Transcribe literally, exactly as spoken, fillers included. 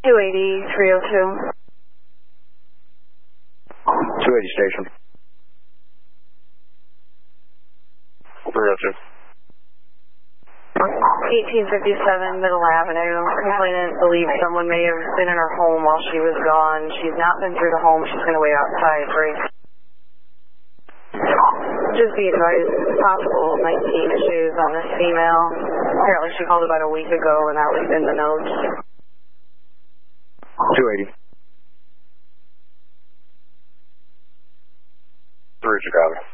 two eighty, three oh two. two eighty station. three oh two. eighteen fifty-seven Middle Avenue. Complainant believes someone may have been in her home while she was gone. She's not been through the home. She's going to wait outside. Break. Just be advised, possible nineteen issues on this female. Apparently she called about a week ago and that was in the notes. two eighty. three Chicago.